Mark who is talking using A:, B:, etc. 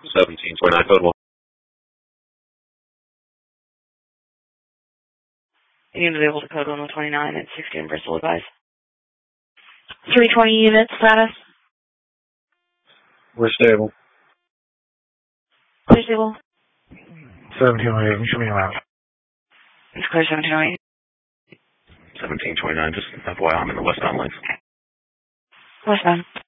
A: 1729 total.
B: Unit able to code 1129 at 16 Bristol advice. 320 unit status.
C: We're stable.
B: Clear stable.
C: 1708, show me around.
B: It's clear 1708.
A: 1729, just FYI, I'm in the westbound lanes.
B: Westbound.